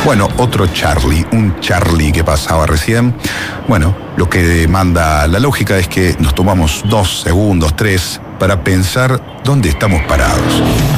Bueno, otro Charlie, un Charlie que pasaba recién. Bueno, lo que demanda la lógica es que nos tomamos 2 segundos, 3, para pensar dónde estamos parados.